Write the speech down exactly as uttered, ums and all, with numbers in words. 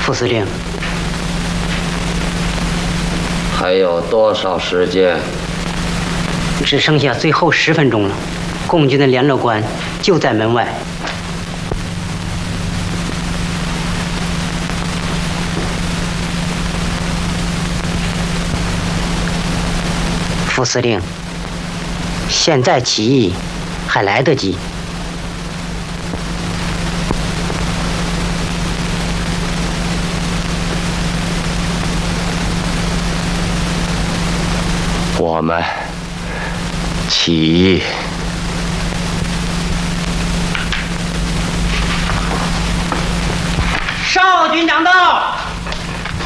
副司令， 还有多少时间？ 只剩下最后十分钟了。共军的联络官就在门外。副司令，现在起义还来得及。 我们起义。 少军长到。